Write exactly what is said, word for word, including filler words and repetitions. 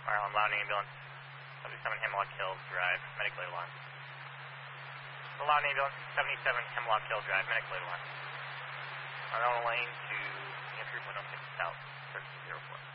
Ireland, Loud Ambulance, seventy-seven Hemlock Hills Drive, medic laid alarm. The Loud Ambulance, seventy-seven Hemlock Hills Drive, medic laid alarm. On the lane to entry window six south, thirteen zero four.